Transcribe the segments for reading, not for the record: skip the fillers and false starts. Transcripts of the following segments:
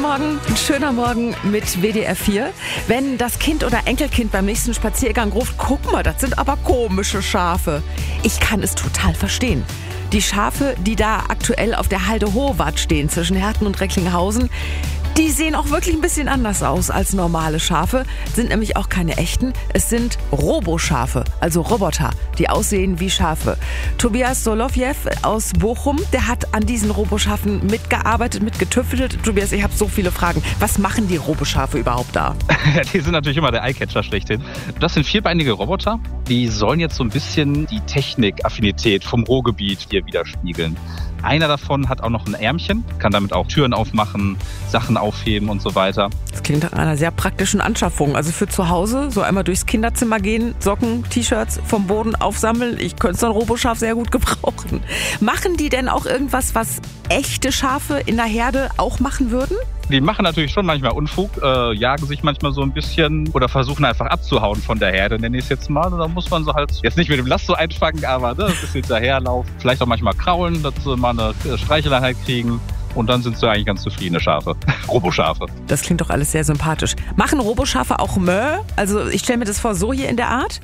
Morgen, ein schöner Morgen mit WDR 4. Wenn das Kind oder Enkelkind beim nächsten Spaziergang ruft, guck mal, das sind aber komische Schafe. Ich kann es total verstehen. Die Schafe, die da aktuell auf der Halde Hohwart stehen, zwischen Herten und Recklinghausen, die sehen auch wirklich ein bisschen anders aus als normale Schafe, sind nämlich auch keine echten. Es sind Roboschafe, also Roboter, die aussehen wie Schafe. Tobias Solovjew aus Bochum, der hat an diesen Roboschafen mitgearbeitet, mitgetüftelt. Tobias, ich habe so viele Fragen. Was machen die Roboschafe überhaupt da? Die sind natürlich immer der Eyecatcher schlechthin. Das sind vierbeinige Roboter, die sollen jetzt so ein bisschen die Technikaffinität vom Ruhrgebiet hier widerspiegeln. Einer davon hat auch noch ein Ärmchen, kann damit auch Türen aufmachen, Sachen aufheben und so weiter. Das klingt nach einer sehr praktischen Anschaffung. Also für zu Hause, so einmal durchs Kinderzimmer gehen, Socken, T-Shirts vom Boden aufsammeln. Ich könnte so ein Roboschaf sehr gut gebrauchen. Machen die denn auch irgendwas, was echte Schafe in der Herde auch machen würden? Die machen natürlich schon manchmal Unfug, jagen sich manchmal so ein bisschen oder versuchen einfach abzuhauen von der Herde, nenne ich es jetzt mal. Und dann muss man sie halt jetzt nicht mit dem Lasso einfangen, aber ein bisschen hinterherlaufen. Vielleicht auch manchmal kraulen, dass sie mal eine Streicheleinheit kriegen. Und dann sind sie eigentlich ganz zufriedene Schafe. Roboschafe. Das klingt doch alles sehr sympathisch. Machen Roboschafe auch Mö? Also ich stelle mir das vor, so hier in der Art?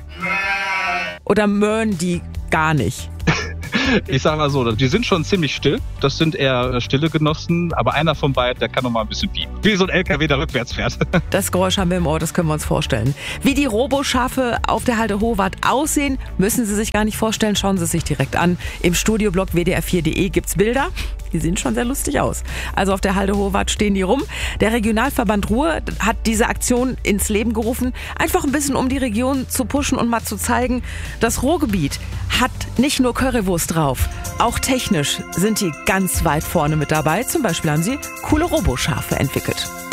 Oder möhen die gar nicht? Ich sag mal so, die sind schon ziemlich still. Das sind eher stille Genossen. Aber einer von beiden, der kann noch mal ein bisschen piepen. Wie so ein LKW, der rückwärts fährt. Das Geräusch haben wir im Ohr, das können wir uns vorstellen. Wie die Roboschafe auf der Halde Hohwart aussehen, müssen Sie sich gar nicht vorstellen. Schauen Sie es sich direkt an. Im Studioblog wdr4.de gibt's Bilder. Die sehen schon sehr lustig aus. Also auf der Halde Hohwart stehen die rum. Der Regionalverband Ruhr hat diese Aktion ins Leben gerufen. Einfach ein bisschen, um die Region zu pushen und mal zu zeigen, das Ruhrgebiet hat nicht nur Currywurst drauf. Auch technisch sind die ganz weit vorne mit dabei. Zum Beispiel haben sie coole Roboschafe entwickelt.